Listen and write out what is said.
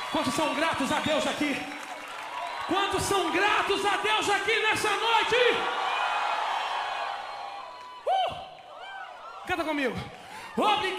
Quantos são gratos a Deus aqui? Quantos são gratos a Deus aqui nessa noite? Canta comigo. Obrigado.